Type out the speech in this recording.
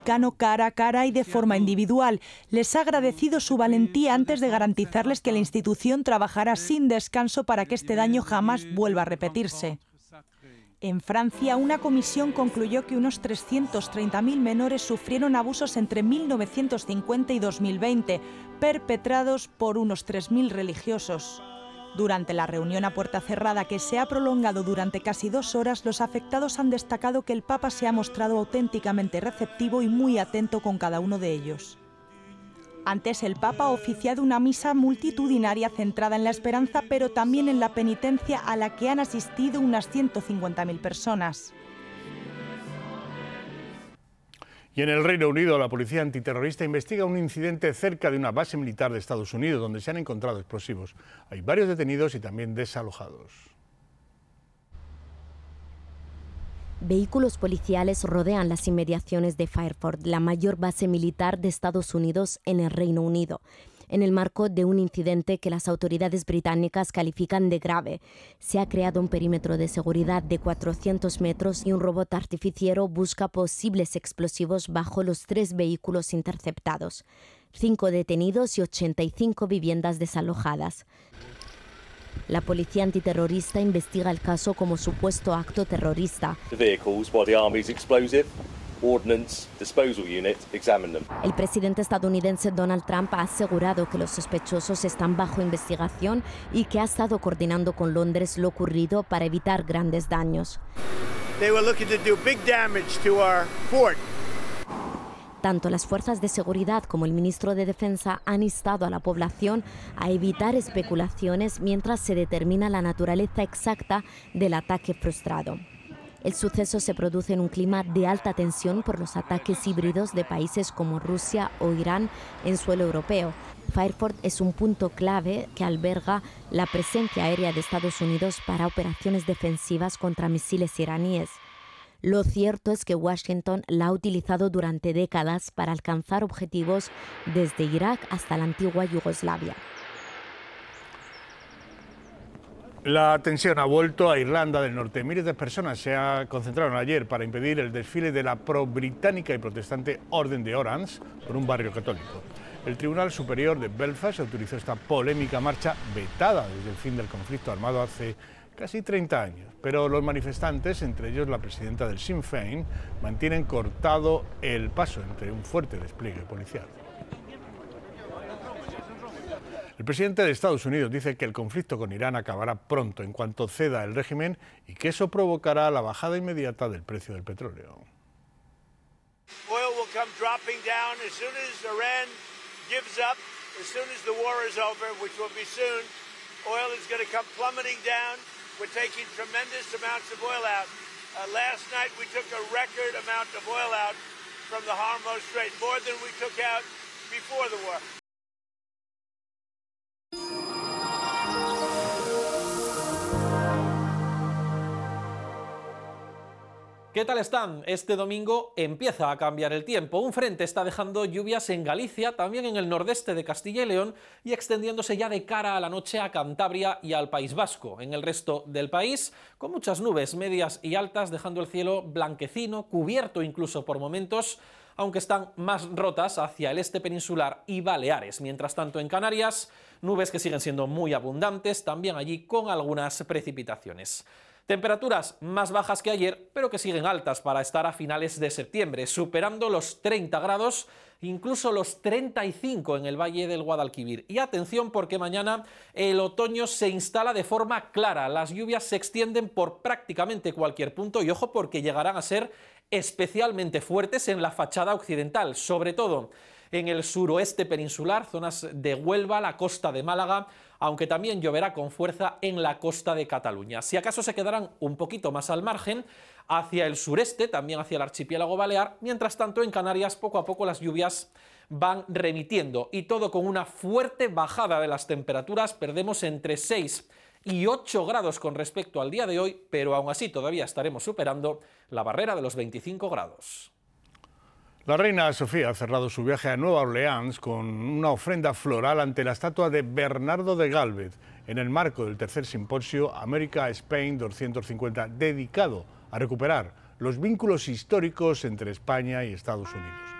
cara a cara y de forma individual. Les ha agradecido su valentía antes de garantizarles que la institución trabajará sin descanso para que este daño jamás vuelva a repetirse. En Francia, una comisión concluyó que unos 330.000 menores sufrieron abusos entre 1950 y 2020, perpetrados por unos 3.000 religiosos. Durante la reunión a puerta cerrada, que se ha prolongado durante casi 2 horas, los afectados han destacado que el Papa se ha mostrado auténticamente receptivo y muy atento con cada uno de ellos. Antes, el Papa ha oficiado una misa multitudinaria centrada en la esperanza, pero también en la penitencia, a la que han asistido unas 150.000 personas. Y en el Reino Unido, la policía antiterrorista investiga un incidente cerca de una base militar de Estados Unidos, donde se han encontrado explosivos. Hay varios detenidos y también desalojados. Vehículos policiales rodean las inmediaciones de Fairford, la mayor base militar de Estados Unidos en el Reino Unido, en el marco de un incidente que las autoridades británicas califican de grave. Se ha creado un perímetro de seguridad de 400 metros y un robot artificiero busca posibles explosivos bajo los 3 vehículos interceptados. 5 detenidos y 85 viviendas desalojadas. La policía antiterrorista investiga el caso como supuesto acto terrorista. El presidente estadounidense Donald Trump ha asegurado que los sospechosos están bajo investigación y que ha estado coordinando con Londres lo ocurrido para evitar grandes daños. Tanto las fuerzas de seguridad como el ministro de Defensa han instado a la población a evitar especulaciones mientras se determina la naturaleza exacta del ataque frustrado. El suceso se produce en un clima de alta tensión por los ataques híbridos de países como Rusia o Irán en suelo europeo. Fairford es un punto clave que alberga la presencia aérea de Estados Unidos para operaciones defensivas contra misiles iraníes. Lo cierto es que Washington la ha utilizado durante décadas para alcanzar objetivos desde Irak hasta la antigua Yugoslavia. La tensión ha vuelto a Irlanda del Norte. Miles de personas se concentraron ayer para impedir el desfile de la pro-británica y protestante Orden de Orange por un barrio católico. El Tribunal Superior de Belfast autorizó esta polémica marcha vetada desde el fin del conflicto armado hace casi 30 años, pero los manifestantes, entre ellos la presidenta del Sinn Féin, mantienen cortado el paso entre un fuerte despliegue policial. El presidente de Estados Unidos dice que el conflicto con Irán acabará pronto en cuanto ceda el régimen y que eso provocará la bajada inmediata del precio del petróleo. We're taking tremendous amounts of oil out. Last night we took a record amount of oil out from the Hormuz Strait, more than we took out before the war. ¿Qué tal están? Este domingo empieza a cambiar el tiempo. Un frente está dejando lluvias en Galicia, también en el nordeste de Castilla y León y extendiéndose ya de cara a la noche a Cantabria y al País Vasco. En el resto del país, con muchas nubes medias y altas, dejando el cielo blanquecino, cubierto incluso por momentos, aunque están más rotas hacia el este peninsular y Baleares. Mientras tanto, en Canarias, nubes que siguen siendo muy abundantes, también allí con algunas precipitaciones. Temperaturas más bajas que ayer, pero que siguen altas para estar a finales de septiembre, superando los 30 grados, incluso los 35 en el Valle del Guadalquivir. Y atención, porque mañana el otoño se instala de forma clara. Las lluvias se extienden por prácticamente cualquier punto y ojo, porque llegarán a ser especialmente fuertes en la fachada occidental, sobre todo en el suroeste peninsular, zonas de Huelva, la costa de Málaga, aunque también lloverá con fuerza en la costa de Cataluña. Si acaso se quedarán un poquito más al margen, hacia el sureste, también hacia el archipiélago balear. Mientras tanto, en Canarias, poco a poco las lluvias van remitiendo y todo con una fuerte bajada de las temperaturas. Perdemos entre 6 y 8 grados con respecto al día de hoy, pero aún así todavía estaremos superando la barrera de los 25 grados. La reina Sofía ha cerrado su viaje a Nueva Orleans con una ofrenda floral ante la estatua de Bernardo de Gálvez, en el marco del tercer simposio America Spain 250, dedicado a recuperar los vínculos históricos entre España y Estados Unidos.